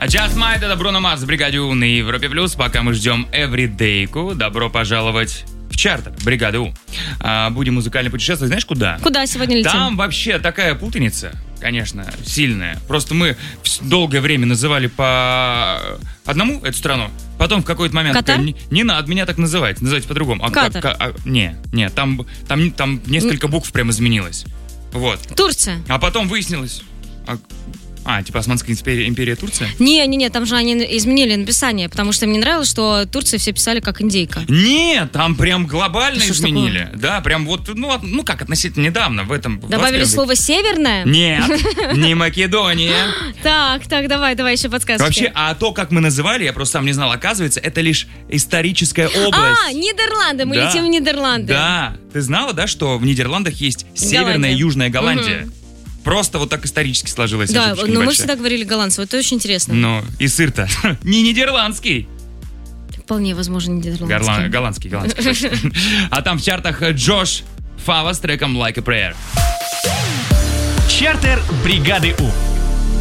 Just Might, это Бруно Марс в бригаде У на Европе Плюс. Пока мы ждем Everyday'ку, добро пожаловать в чартер бригады У. Будем музыкально путешествовать, знаешь, куда? Куда сегодня летим? Там вообще такая путаница, конечно, сильная. Просто мы долгое время называли по одному эту страну. Потом в какой-то момент... Катар? Не надо меня так называть, называйте по-другому. Катар. Не, там несколько букв прям изменилось. Вот. Турция. А потом выяснилось... типа Османская империя Турция? Не, там же они изменили написание, потому что мне нравилось, что Турция все писали как индейка. Нет, там прям глобально Что ж изменили. такое? Да, прям вот, как относительно недавно в этом... Добавили слово «северное»? Нет, не Македония. Так, давай еще подсказки. Вообще, то, как мы называли, я просто сам не знал, оказывается, это лишь историческая область. Нидерланды, мы Да. летим в Нидерланды. Да, ты знала, да, что в Нидерландах есть Северная и Южная Голландия? Просто вот так исторически сложилось. Да, но мы всегда говорили голландцы, это очень интересно. Ну, и сыр-то не нидерландский. Вполне возможно, нидерландский. Голландский. А там в чартах Джош Фава с треком Like a Prayer. Чартер бригады У.